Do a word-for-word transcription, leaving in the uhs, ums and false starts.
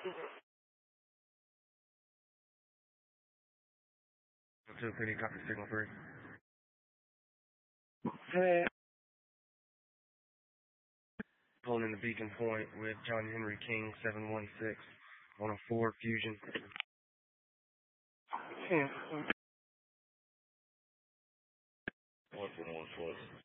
two thirty, copy signal three. Hey. Pulling in the Beacon Point with John Henry King, seven one six, one oh four Fusion. Yeah. One one one